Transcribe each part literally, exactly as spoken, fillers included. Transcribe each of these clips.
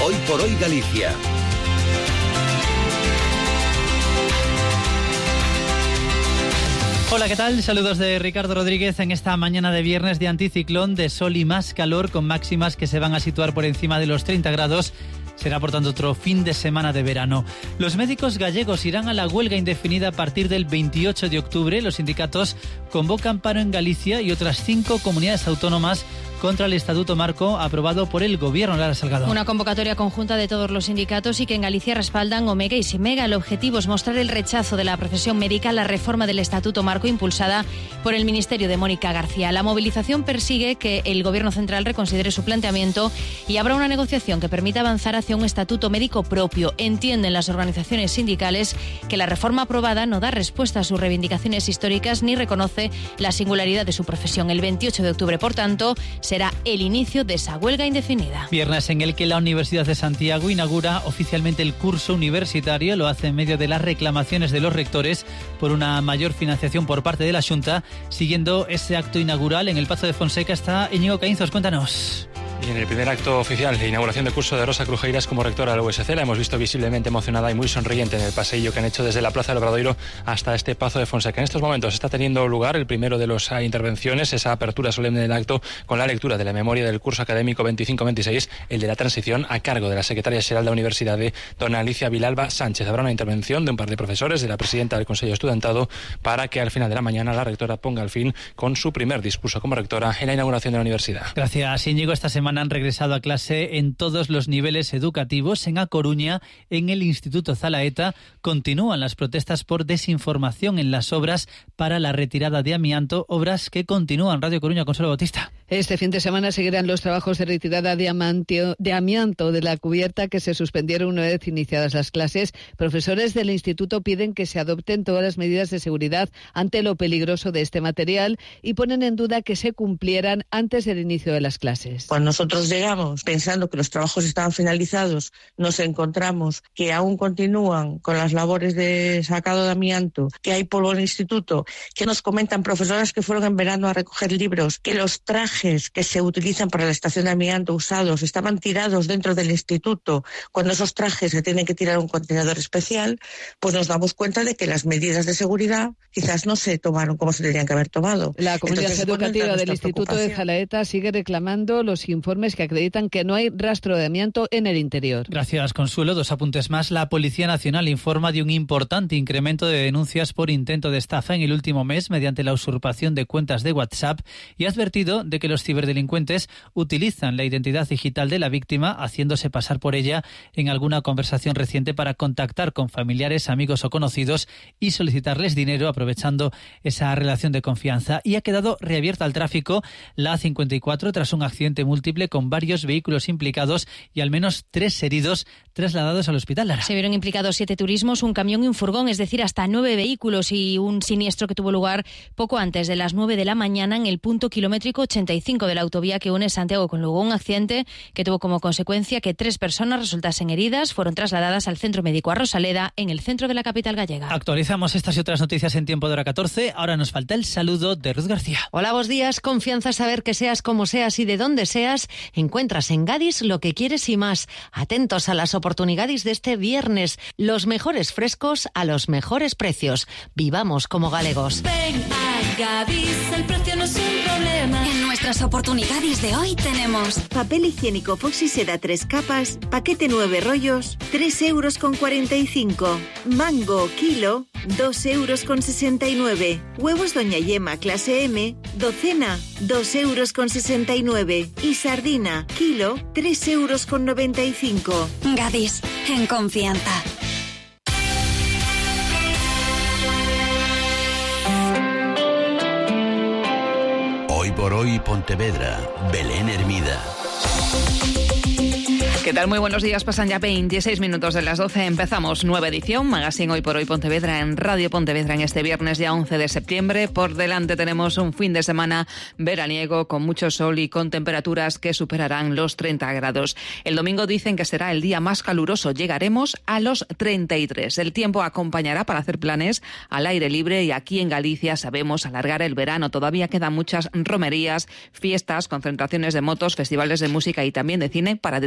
Hoy por Hoy Galicia. Hola, ¿qué tal? Saludos de Ricardo Rodríguez en esta mañana de viernes de anticiclón, de sol y más calor, con máximas que se van a situar por encima de los treinta grados. Será, por tanto, otro fin de semana de verano. Los médicos gallegos irán a la huelga indefinida a partir del veintiocho de octubre. Los sindicatos convocan paro en Galicia y otras cinco comunidades autónomas contra el Estatuto Marco aprobado por el Gobierno. Lara Salgado. Una convocatoria conjunta de todos los sindicatos y que en Galicia respaldan Omega y Simega. El objetivo es mostrar el rechazo de la profesión médica a la reforma del Estatuto Marco impulsada por el Ministerio de Mónica García. La movilización persigue que el Gobierno central reconsidere su planteamiento y abra una negociación que permita avanzar hacia un estatuto médico propio. Entienden las organizaciones sindicales que la reforma aprobada no da respuesta a sus reivindicaciones históricas ni reconoce la singularidad de su profesión. El veintiocho de octubre, por tanto, será el inicio de esa huelga indefinida. Viernes en el que la Universidad de Santiago inaugura oficialmente el curso universitario. Lo hace en medio de las reclamaciones de los rectores por una mayor financiación por parte de la Xunta. Siguiendo ese acto inaugural en el Pazo de Fonseca está Íñigo Caínzos. Cuéntanos. Y en el primer acto oficial de inauguración de curso de Rosa Crujeiras como rectora de la U S C, la hemos visto visiblemente emocionada y muy sonriente en el paseillo que han hecho desde la Plaza del Obradoiro hasta este Pazo de Fonseca. En estos momentos está teniendo lugar el primero de las intervenciones, esa apertura solemne del acto con la lectura de la memoria del curso académico veinticinco veintiséis, el de la transición, a cargo de la secretaria general de la Universidad, de dona Alicia Vilalba Sánchez. Habrá una intervención de un par de profesores, de la presidenta del Consejo Estudiantado, para que al final de la mañana la rectora ponga al fin con su primer discurso como rectora en la inauguración de la universidad. Gracias, Íñigo. Esta semana han regresado a clase en todos los niveles educativos. En A Coruña, en el Instituto Zalaeta, continúan las protestas por desinformación en las obras para la retirada de amianto, obras que continúan. Radio Coruña, Consuelo Bautista. Este fin de semana seguirán los trabajos de retirada de, amantio, de amianto de la cubierta que se suspendieron una vez iniciadas las clases. Profesores del instituto piden que se adopten todas las medidas de seguridad ante lo peligroso de este material y ponen en duda que se cumplieran antes del inicio de las clases. Cuando nosotros llegamos pensando que los trabajos estaban finalizados, nos encontramos que aún continúan con las labores de sacado de amianto, que hay polvo en el instituto, que nos comentan profesoras que fueron en verano a recoger libros, que los trajes que se utilizan para la estación de amianto usados estaban tirados dentro del instituto, cuando esos trajes se tienen que tirar a un contenedor especial, pues nos damos cuenta de que las medidas de seguridad quizás no se tomaron como se tendrían que haber tomado. La comunidad Entonces, educativa bueno, del Instituto de Zalaeta sigue reclamando los informes que acreditan que no hay rastro de amianto en el interior. Gracias, Consuelo. Dos apuntes más. La Policía Nacional informa de un importante incremento de denuncias por intento de estafa en el último mes mediante la usurpación de cuentas de WhatsApp y ha advertido de que los ciberdelincuentes utilizan la identidad digital de la víctima, haciéndose pasar por ella en alguna conversación reciente para contactar con familiares, amigos o conocidos y solicitarles dinero, aprovechando esa relación de confianza. Y ha quedado reabierta al tráfico la A cincuenta y cuatro tras un accidente múltiple con varios vehículos implicados y al menos tres heridos trasladados al hospital. Lara. Se vieron implicados siete turismos, un camión y un furgón, es decir, hasta nueve vehículos, y un siniestro que tuvo lugar poco antes de las nueve de la mañana en el punto kilométrico ochenta y cinco de la autovía que une Santiago con Lugo. Un accidente que tuvo como consecuencia que tres personas resultasen heridas, fueron trasladadas al centro médico a Rosaleda, en el centro de la capital gallega. Actualizamos estas y otras noticias en tiempo de hora catorce. Ahora nos falta el saludo de Ruth García. Hola, buenos días. Confianza, saber que seas como seas y de donde seas, encuentras en Gadis lo que quieres y más. Atentos a las oportunidades de este viernes. Los mejores frescos a los mejores precios. Vivamos como galegos. Ven a Gadis, el precio no es un problema. En nuestras oportunidades de hoy tenemos papel higiénico Foxy Seda tres capas, paquete nueve rollos, tres euros con cuarenta y cinco. Mango kilo, dos euros con sesenta y nueve. Huevos Doña Yema clase M, docena, dos euros con sesenta y nueve. Y sardina kilo, tres euros con noventa y cinco. Gadis, en confianza. Hoy por Hoy Pontevedra, Belén Hermida. ¿Qué tal? Muy buenos días. Pasan ya veintiséis minutos de las doce. Empezamos nueva edición, Magazine Hoy por Hoy Pontevedra, en Radio Pontevedra, en este viernes ya once de septiembre. Por delante tenemos un fin de semana veraniego con mucho sol y con temperaturas que superarán los treinta grados. El domingo dicen que será el día más caluroso. Llegaremos a los treinta y tres. El tiempo acompañará para hacer planes al aire libre y aquí en Galicia sabemos alargar el verano. Todavía quedan muchas romerías, fiestas, concentraciones de motos, festivales de música y también de cine para disfrutar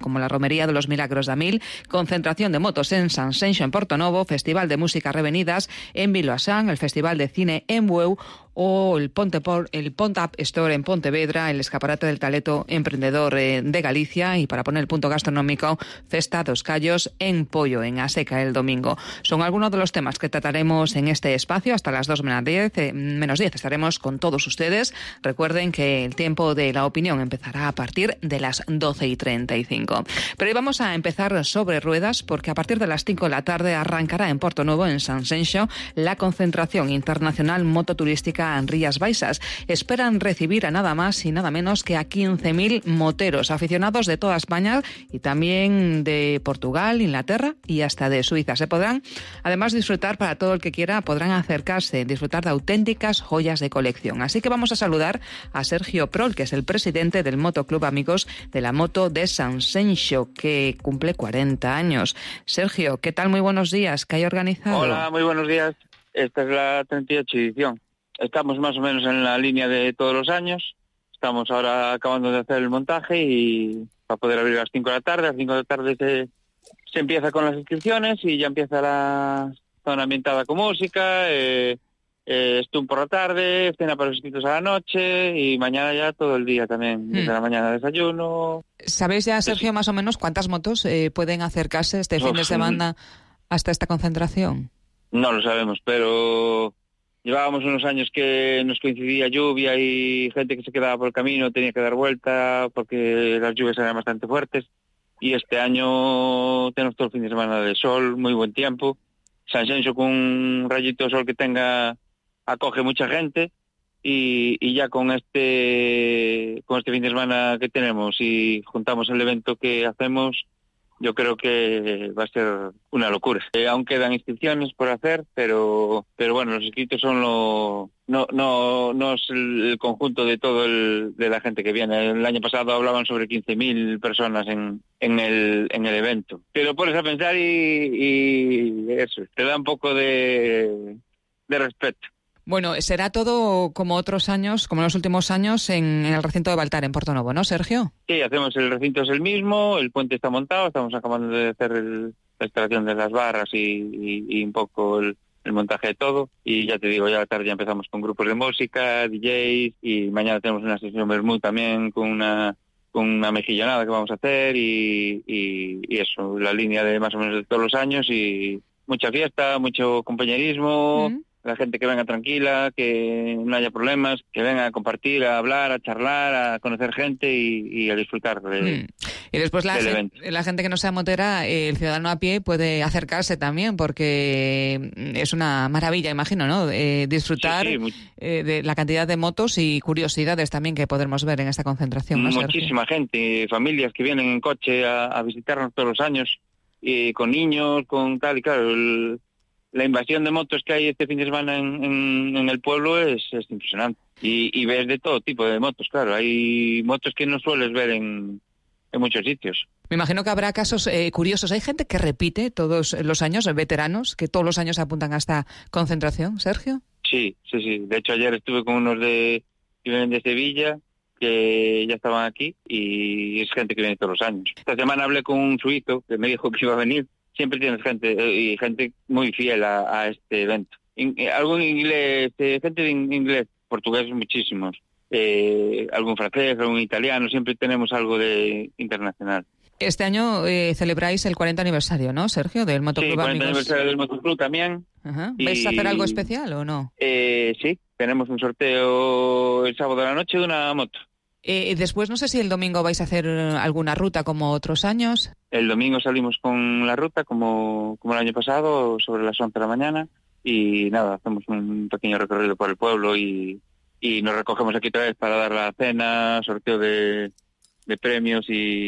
como la Romería de los Milagros de Amil, concentración de motos en Sanxenxo en Portonovo, Festival de Música Revenidas en Viloasán, el Festival de Cine en Bueu o el Ponte por, el Pont Up Store en Pontevedra, el escaparate del Taleto Emprendedor eh, de Galicia y, para poner el punto gastronómico, Festa dos Callos en Pollo, en Aseca, el domingo. Son algunos de los temas que trataremos en este espacio hasta las dos menos diez. Eh, menos diez estaremos con todos ustedes. Recuerden que el tiempo de la opinión empezará a partir de las doce y treinta y cinco. Pero hoy vamos a empezar sobre ruedas porque a partir de las cinco de la tarde arrancará en Portonovo, en Sanxenxo, la concentración internacional mototurística en Rías Baixas. Esperan recibir a nada más y nada menos que a quince mil moteros, aficionados de toda España y también de Portugal, Inglaterra y hasta de Suiza. Se podrán además disfrutar, para todo el que quiera, podrán acercarse, disfrutar de auténticas joyas de colección. Así que vamos a saludar a Sergio Prol, que es el presidente del Motoclub Amigos de la Moto de Sanxenxo, que cumple cuarenta años. Sergio, ¿qué tal? Muy buenos días. ¿Qué hay organizado? Hola, muy buenos días. Esta es la treinta y ocho edición. Estamos más o menos en la línea de todos los años. Estamos ahora acabando de hacer el montaje y para poder abrir a las cinco de la tarde. A las cinco de la tarde se, se empieza con las inscripciones y ya empieza la zona ambientada con música, eh, eh, Stum por la tarde, cena para los inscritos a la noche y mañana ya todo el día también. Desde hmm. la mañana desayuno. ¿Sabéis ya, Sergio, más o menos cuántas motos eh, pueden acercarse este fin de semana hasta esta concentración? No lo sabemos, pero llevábamos unos años que nos coincidía lluvia y gente que se quedaba por el camino, tenía que dar vuelta porque las lluvias eran bastante fuertes. Y este año tenemos todo el fin de semana de sol, muy buen tiempo. Sanxenxo, con un rayito de sol que tenga, acoge mucha gente. Y, y ya con este con este fin de semana que tenemos y juntamos el evento que hacemos, yo creo que va a ser una locura. Eh, aún quedan inscripciones por hacer, pero pero bueno, los inscritos son lo no no no es el, el conjunto de todo el de la gente que viene. El año pasado hablaban sobre quince mil personas en en el en el evento. Te lo pones a pensar y, y eso te da un poco de de respeto. Bueno, será todo como otros años, como en los últimos años, en, en el recinto de Baltar, en Portonovo, ¿no, Sergio? Sí, hacemos el recinto, es el mismo, el puente está montado, estamos acabando de hacer el, la instalación de las barras y, y, y un poco el, el montaje de todo. Y ya te digo, ya a la tarde ya empezamos con grupos de música, D Js, y mañana tenemos una sesión Bermud también con una con una mejillonada que vamos a hacer y, y, y eso, la línea de más o menos de todos los años y mucha fiesta, mucho compañerismo. Mm. La gente que venga tranquila, que no haya problemas, que venga a compartir, a hablar, a charlar, a conocer gente y, y a disfrutar de, mm. Y después la, del gente, evento. La gente que no sea motera, el ciudadano a pie puede acercarse también, porque es una maravilla, imagino, ¿no? Eh, disfrutar sí, sí, eh, de la cantidad de motos y curiosidades también que podremos ver en esta concentración, ¿no, muchísima Sergio? Gente, familias que vienen en coche a, a visitarnos todos los años, y con niños, con tal, y claro, el... la invasión de motos que hay este fin de semana en, en, en el pueblo es, es impresionante. Y, y ves de todo tipo de motos, claro. Hay motos que no sueles ver en, en muchos sitios. Me imagino que habrá casos eh, curiosos. ¿Hay gente que repite todos los años, veteranos, que todos los años apuntan a esta concentración, Sergio? Sí, sí, sí. De hecho, ayer estuve con unos de que vienen de Sevilla, que ya estaban aquí, y es gente que viene todos los años. Esta semana hablé con un suizo que me dijo que iba a venir. Siempre tienes gente, y gente muy fiel a, a este evento. In, eh, algo en inglés, eh, gente de inglés, portugués muchísimos, eh, algún francés, algún italiano, siempre tenemos algo de internacional. Este año eh, celebráis el cuarenta aniversario, ¿no, Sergio, del Motoclub Sí, cuarenta Amigos? aniversario del Motoclub también. Ajá. ¿Vais y... a hacer algo especial o no? Eh, sí, tenemos un sorteo el sábado a la noche de una moto. Eh, después, no sé si el domingo vais a hacer alguna ruta como otros años. El domingo salimos con la ruta como, como el año pasado, sobre las once de la mañana, y nada, hacemos un pequeño recorrido por el pueblo y, y nos recogemos aquí otra vez para dar la cena, sorteo de, de premios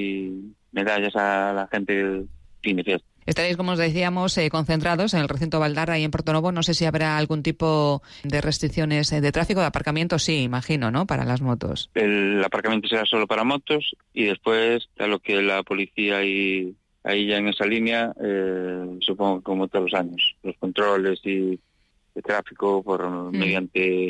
y medallas a la gente del fin de fiesta. Estaréis, como os decíamos, eh, concentrados en el recinto Baldarra y en Portonovo. No sé si habrá algún tipo de restricciones de tráfico, de aparcamiento, sí, imagino, ¿no?, para las motos. El aparcamiento será solo para motos y después, a lo que la policía y ahí ya en esa línea, eh, supongo que como todos los años, los controles y de tráfico por mm. mediante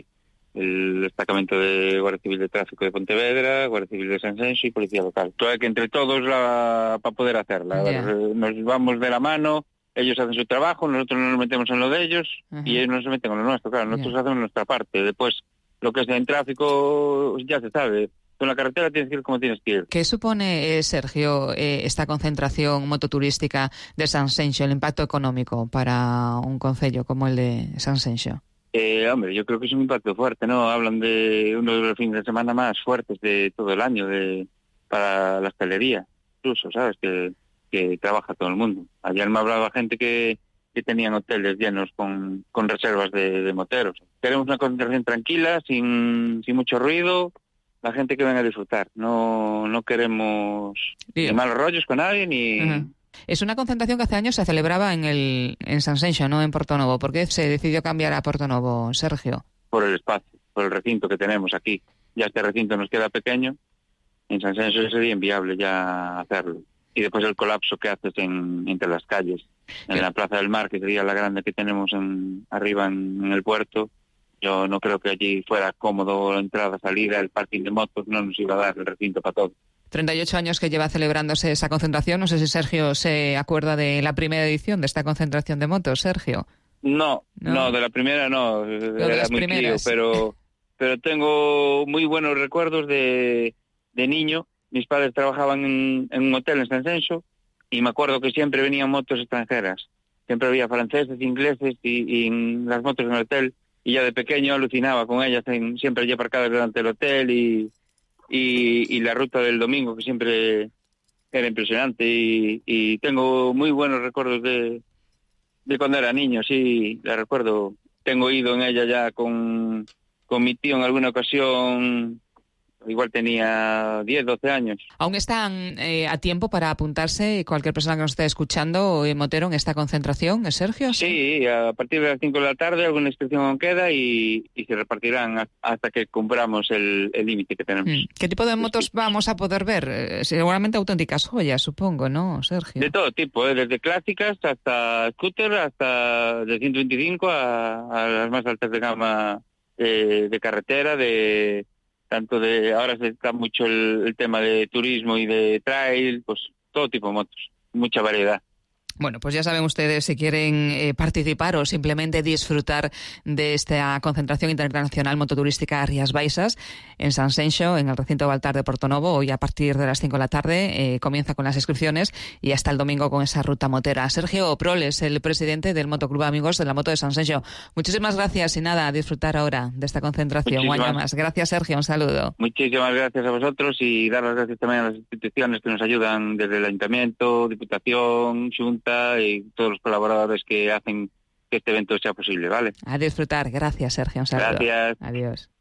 el destacamento de Guardia Civil de Tráfico de Pontevedra, Guardia Civil de Sanxenxo y Policía Local. Todo que entre todos la, para poder hacerla. Yeah. Nos vamos de la mano, ellos hacen su trabajo, nosotros no nos metemos en lo de ellos uh-huh. y ellos no se meten en lo nuestro. Claro, nosotros yeah. hacemos nuestra parte. Después, lo que es en tráfico ya se sabe. Con la carretera tienes que ir como tienes que ir. ¿Qué supone, eh, Sergio, eh, esta concentración mototurística de Sanxenxo, el impacto económico para un concello como el de Sanxenxo? Eh, hombre, yo creo que es un impacto fuerte, ¿no? Hablan de uno de los fines de semana más fuertes de todo el año de para la hostelería, incluso, ¿sabes? Que, que trabaja todo el mundo. Ayer me hablaba gente que, que tenían hoteles llenos con, con reservas de, de moteros. Queremos una concentración tranquila, sin, sin mucho ruido, la gente que venga a disfrutar. No no queremos ni malos rollos con nadie, ni... Uh-huh. Es una concentración que hace años se celebraba en el en Sanxenxo, no en Portonovo. ¿Por qué se decidió cambiar a Portonovo, Sergio? Por el espacio, por el recinto que tenemos aquí. Ya este recinto nos queda pequeño. En Sanxenxo sería inviable ya hacerlo. Y después el colapso que haces en, entre las calles. En ¿Qué? La Plaza del Mar, que sería la grande que tenemos en, arriba en, en el puerto. Yo no creo que allí fuera cómodo la entrada, salida, el parking de motos, no nos iba a dar el recinto para todo. treinta y ocho años que lleva celebrándose esa concentración. No sé si Sergio se acuerda de la primera edición de esta concentración de motos, Sergio. No, no, no de la primera no, no era muy crío, pero, pero tengo muy buenos recuerdos de, de niño. Mis padres trabajaban en, en un hotel en Sanxenxo y me acuerdo que siempre venían motos extranjeras. Siempre había franceses, ingleses y, y las motos en el hotel. Y ya de pequeño alucinaba con ellas, en, siempre allí aparcadas delante del hotel y, y, y la ruta del domingo, que siempre era impresionante. Y, y tengo muy buenos recuerdos de, de cuando era niño, sí, la recuerdo. Tengo ido en ella ya con, con mi tío en alguna ocasión. Igual tenía diez, doce años. ¿Aún están eh, a tiempo para apuntarse cualquier persona que nos esté escuchando, eh, Motero, en esta concentración, Sergio? Sí, a partir de las cinco de la tarde alguna inscripción aún queda y, y se repartirán hasta que cumplamos el límite que tenemos. ¿Qué tipo de motos vamos a poder ver? Eh, seguramente auténticas joyas, supongo, ¿no, Sergio? De todo tipo, ¿eh? Desde clásicas hasta scooter, hasta de ciento veinticinco a, a las más altas de gama eh, de carretera, de... tanto de, ahora se está mucho el, el tema de turismo y de trail, pues todo tipo de motos, mucha variedad. Bueno, pues ya saben ustedes si quieren eh, participar o simplemente disfrutar de esta concentración internacional mototurística Rías Baixas en Sanxenxo, en el recinto Baltar de Portonovo. Hoy a partir de las cinco de la tarde eh, comienza con las inscripciones y hasta el domingo con esa ruta motera. Sergio Proles, el presidente del Motoclub Amigos de la Moto de Sanxenxo. Muchísimas gracias y nada, a disfrutar ahora de esta concentración. Un año más. Gracias, Sergio. Un saludo. Muchísimas gracias a vosotros y dar las gracias también a las instituciones que nos ayudan desde el Ayuntamiento, Diputación, Xunta y todos los colaboradores que hacen que este evento sea posible, ¿vale? A disfrutar. Gracias, Sergio. Un saludo. Gracias. Adiós.